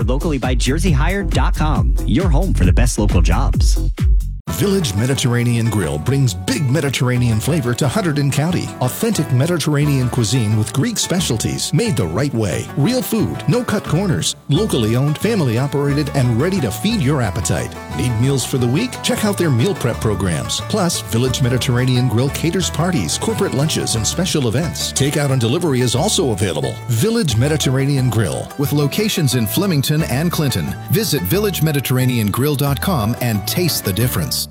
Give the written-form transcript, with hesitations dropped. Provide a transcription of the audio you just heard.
locally by jerseyhire.com. Your home for the best local jobs. Village Mediterranean Grill brings big Mediterranean flavor to Hunterdon County. Authentic Mediterranean cuisine with Greek specialties made the right way. Real food, no cut corners. Locally owned, family operated, and ready to feed your appetite. Need meals for the week? Check out their meal prep programs. Plus, Village Mediterranean Grill caters parties, corporate lunches, and special events. Takeout and delivery is also available. Village Mediterranean Grill, with locations in Flemington and Clinton. Visit villagemediterraneangrill.com and taste the difference.